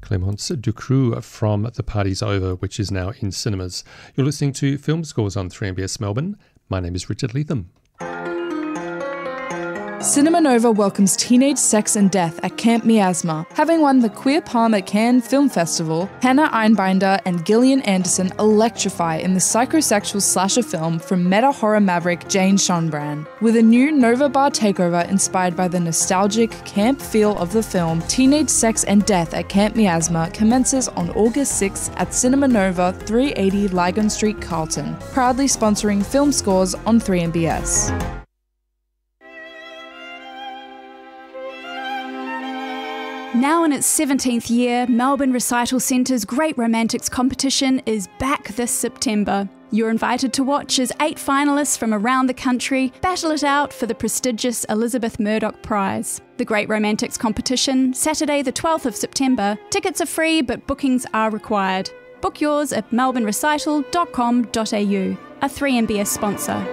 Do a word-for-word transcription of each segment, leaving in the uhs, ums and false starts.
Clemence Ducreux from The Party's Over, which is now in cinemas. You're listening to Film Scores on three M B S Melbourne. My name is Richard Leatham. Cinema Nova welcomes Teenage Sex and Death at Camp Miasma. Having won the Queer Palm at Cannes Film Festival, Hannah Einbinder and Gillian Anderson electrify in the psychosexual slasher film from meta-horror maverick Jane Schonbrand. With a new Nova Bar takeover inspired by the nostalgic camp feel of the film, Teenage Sex and Death at Camp Miasma commences on August sixth at Cinema Nova, three eighty Lygon Street, Carlton, proudly sponsoring Film Scores on three M B S. Now in its seventeenth year, Melbourne Recital Centre's Great Romantics competition is back this September. You're invited to watch as eight finalists from around the country battle it out for the prestigious Elizabeth Murdoch Prize. The Great Romantics competition, Saturday the twelfth of September. Tickets are free, but bookings are required. Book yours at melbourne recital dot com dot a u, a three M B S sponsor.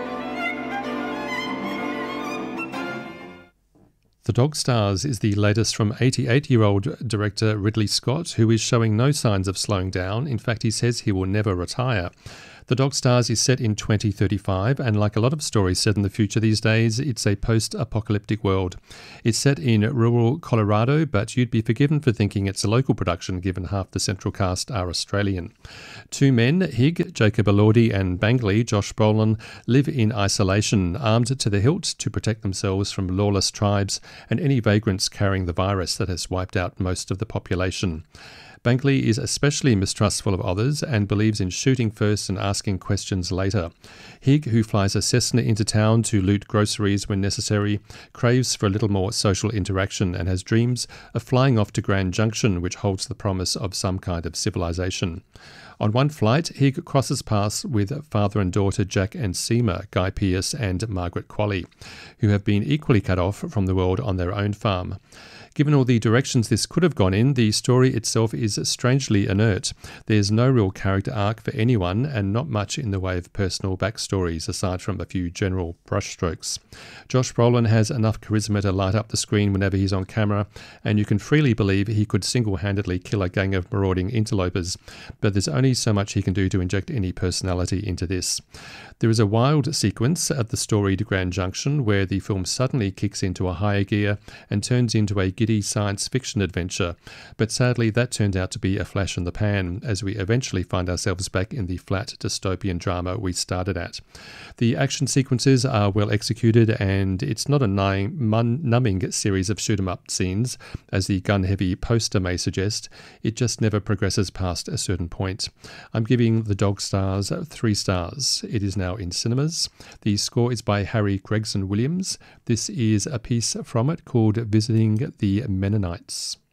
The Dog Stars is the latest from eighty-eight-year-old director Ridley Scott, who is showing no signs of slowing down. In fact, he says he will never retire. The Dog Stars is set in twenty thirty-five, and like a lot of stories set in the future these days, it's a post-apocalyptic world. It's set in rural Colorado, but you'd be forgiven for thinking it's a local production given half the central cast are Australian. Two men, Higg, Jacob Elordi, and Bangley, Josh Brolin, live in isolation, armed to the hilt to protect themselves from lawless tribes and any vagrants carrying the virus that has wiped out most of the population. Bankley is especially mistrustful of others and believes in shooting first and asking questions later. Higg, who flies a Cessna into town to loot groceries when necessary, craves for a little more social interaction and has dreams of flying off to Grand Junction, which holds the promise of some kind of civilization. On one flight, Higg crosses paths with father and daughter Jack and Seema, Guy Pearce and Margaret Qualley, who have been equally cut off from the world on their own farm. Given all the directions this could have gone in, the story itself is strangely inert. There's no real character arc for anyone and not much in the way of personal backstories aside from a few general brushstrokes. Josh Brolin has enough charisma to light up the screen whenever he's on camera, and you can freely believe he could single-handedly kill a gang of marauding interlopers, but there's only so much he can do to inject any personality into this. There is a wild sequence at the storied Grand Junction where the film suddenly kicks into a higher gear and turns into a giddy science fiction adventure, but sadly that turned out to be a flash in the pan as we eventually find ourselves back in the flat dystopian drama we started at. The action sequences are well executed and it's not a numbing series of shoot-em-up scenes, as the gun-heavy poster may suggest. It just never progresses past a certain point. I'm giving The Dog Stars three stars. It is now in cinemas. The score is by Harry Gregson Williams. This is a piece from it called Visiting the Mennonites.